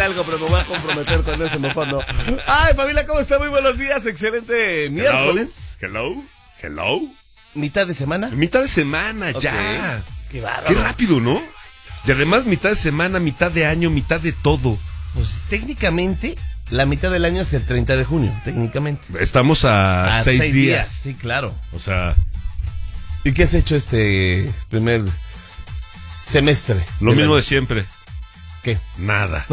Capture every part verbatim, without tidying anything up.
algo, pero me voy a comprometer con eso, mejor no. Ay, familia, ¿cómo está? Muy buenos días, excelente miércoles. Hello, hello. ¿Mitad de semana? Mitad de semana, Okay. ya. Qué bárbaro. Qué rápido, ¿no? Y además mitad de semana, mitad de año, mitad de todo. Pues técnicamente, la mitad del año es el treinta de junio, técnicamente. Estamos a, A seis, seis días. Sí, claro. O sea, ¿Y qué has hecho este primer semestre? lo del mismo año? de siempre. ¿Qué? Nada.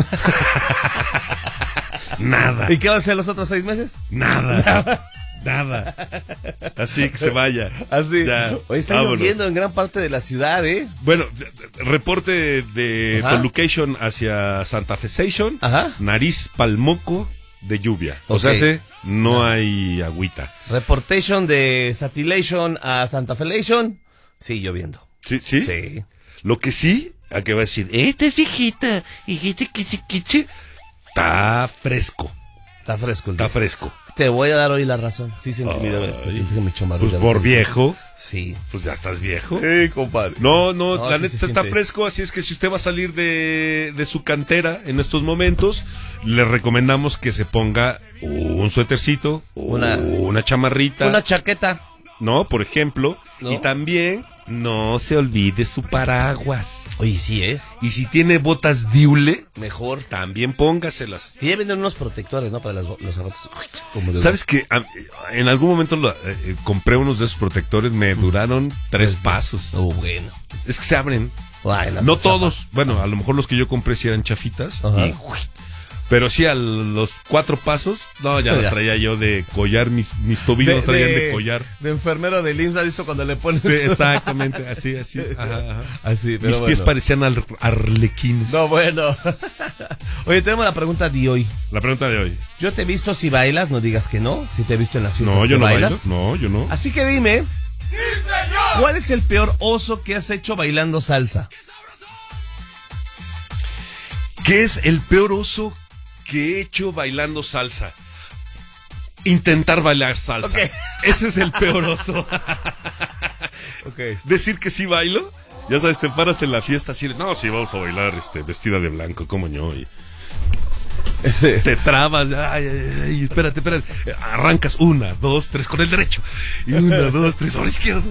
Nada. ¿Y qué va a hacer los otros seis meses? Nada. Nada. Así que se vaya. Así. Ya, Hoy está vámonos. lloviendo en gran parte de la ciudad, ¿eh? Bueno, de- de- reporte de Ajá. Tolucation hacia Santa Fe Station. Ajá. Nariz palmoco de lluvia. O Ok. sea, se, no hay agüita. Reportation de Satilation a Santa Felation. Sí, lloviendo. ¿Sí? ¿Sí? Sí. Lo que sí, a que va a decir, esta es viejita, y quiche, quiche, quiche. Está fresco, Está fresco el está día. fresco. Te voy a dar hoy la razón. Sí, sentí mi Ay. esto. Sentí que me echó Pues por viejo, Sí. pues ya estás viejo. Sí, compadre. No, no, No, la sí neta se está siente. fresco, así es que si usted va a salir de, de su cantera en estos momentos, le recomendamos que se ponga un suétercito, Una- una chamarrita, Una chaqueta. ¿no? Por ejemplo, ¿No? y también no se olvide su paraguas. Oye, sí, ¿eh? Y si tiene botas Diule, Mejor. también póngaselas. Y ya venden unos protectores, ¿no? Para las, bo- los zapatos. Como de- ¿Sabes que en algún momento lo- eh, compré unos de esos protectores, me duraron tres pasos? Oh, bueno. Es que se abren. Ay, la No chapa. todos, bueno, a lo mejor los que yo compré sí eran chafitas. Ajá. Y, uy, pero sí, a los cuatro pasos, no, ya los Ya. traía yo de collar, mis, mis tobillos los traían de, collar. De enfermero del I M S S, ¿has visto cuando le pones? Sí, exactamente, así, así. Ajá, ajá. Así, pero Mis pies bueno. parecían ar- arlequines. No, bueno. Oye, tenemos la pregunta de hoy. La pregunta de hoy. Yo te he visto si bailas, no digas que no. Si te he visto en las fiestas No, que yo no bailas. bailo. No, yo no. Así que dime, ¿cuál es el peor oso que has hecho bailando salsa? ¿Qué es el peor oso que he hecho bailando salsa? Intentar bailar salsa. Ok. Ese es el peor oso. Ok. Decir que sí bailo, ya sabes, te paras en la fiesta así, de, no, sí, vamos a bailar este, vestida de blanco, como yo. Y Ese. te trabas, ay, ay, ay, espérate, espérate. Arrancas una, dos, tres con el derecho. Y una, dos, tres, ahora izquierdo.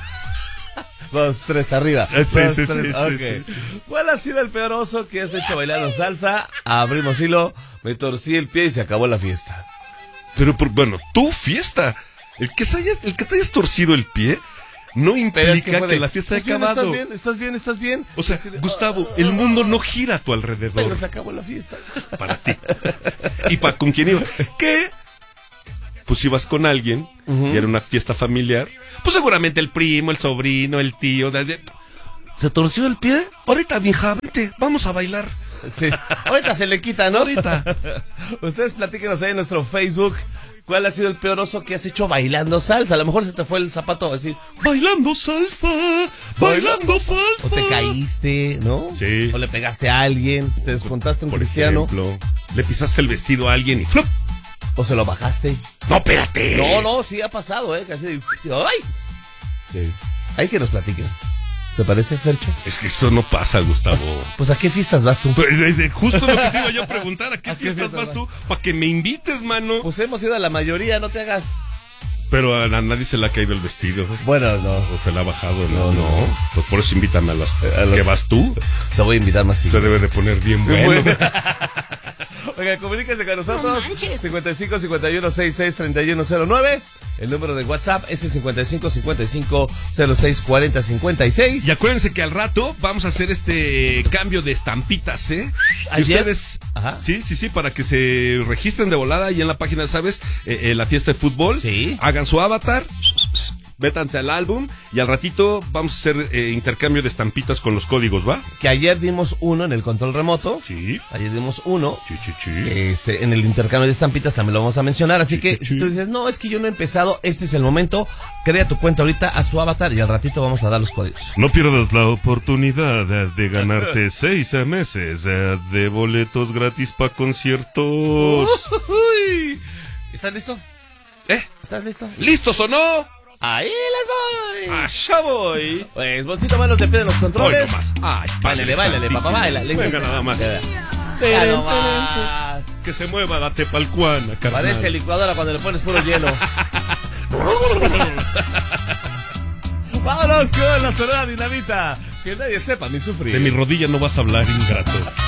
Dos, tres, arriba. Eh, sí, Dos, sí, tres, sí, ok. sí, sí, sí. ¿Cuál ha sido el peor oso que has hecho bailando salsa? Abrimos hilo, me torcí el pie y se acabó la fiesta. Pero, por- bueno, tu fiesta. El que, se haya, el que te hayas torcido el pie no implica Pero es que, fue de, la fiesta haya ¿estás bien, acabado. ¿Estás bien? ¿Estás bien? ¿Estás bien? O sea, Así de, Gustavo, "Ah". el mundo no gira a tu alrededor. Pero se acabó la fiesta. Para ti. ¿Y para con quién iba? ¿Qué? Pues ibas con alguien y era una fiesta familiar. Pues seguramente el primo, el sobrino, el tío. de- de- ¿Se torció el pie? Ahorita, vieja, vente, vamos a bailar. Sí. Ahorita se le quita, ¿no? Ahorita. Ustedes platíquenos ahí en nuestro Facebook. ¿Cuál ha sido el peor oso que has hecho bailando salsa? A lo mejor se te fue el zapato así. Bailando salsa, bailando O salsa. te caíste, ¿no? Sí. O le pegaste a alguien, te descontaste un Por cristiano. ejemplo, le pisaste el vestido a alguien y ¡flop! O se lo bajaste. ¡No, espérate! No, no, sí ha pasado, ¿eh? Casi. ¡Ay! Sí. Hay que nos platiquen. ¿Te parece, Fercho? Es que eso no pasa, Gustavo. Pues ¿a qué fiestas vas tú? Pues, es- es justo lo que te iba yo a preguntar. ¿A qué ¿A qué fiestas fiestas vas tú? Para que me invites, mano. Pues hemos ido a la mayoría, no te hagas. Pero a nadie se le ha caído el vestido. Bueno, no. O se le ha bajado, ¿no? No, no. Pues por eso invítame a las... A las- ¿Qué vas tú? Te voy a invitar más. Se debe de poner bien bueno. Bueno. Oiga, comuníquese con nosotros. cincuenta y cinco, cincuenta y uno, sesenta y seis, treinta y uno cero nueve. El número de WhatsApp es el cincuenta y cinco, cincuenta y cinco, cero seis, cuarenta, cincuenta y seis. Y acuérdense que al rato vamos a hacer este cambio de estampitas, ¿eh? Si ¿Ayer? ustedes... Ajá. Sí, sí, sí, para que se registren de volada y en la página, ¿sabes? Eh, eh, la fiesta de fútbol. Sí. Hagan su avatar. Métanse al álbum y al ratito vamos a hacer eh, intercambio de estampitas con los códigos, ¿va? Que ayer dimos uno en el control remoto. Sí. Ayer dimos uno. Sí, sí, sí. Este, en el intercambio de estampitas también lo vamos a mencionar. Así Sí, que sí, sí. si tú dices, no, es que yo no he empezado, este es el momento. Crea tu cuenta ahorita, haz tu avatar y al ratito vamos a dar los códigos. No pierdas la oportunidad eh, de ganarte seis meses eh, de boletos gratis para conciertos. Uy. ¿Estás listo? ¿Eh? ¿Estás listo? ¿Listos o no? ¡Ahí les voy! ¡Allá voy! Pues, Bolsito, manos de pie de los Hoy controles. nomás. Ay, Báilale, Padre báilale, papá, Santísimo. baila. Venga nada más. Venga. Ya no más. Que se mueva la tepalcuana, carnal. Parece licuadora cuando le pones puro hielo. Vámonos con la Sonora Dinamita. Que nadie sepa ni sufrir. De mi rodilla no vas a hablar, ingrato.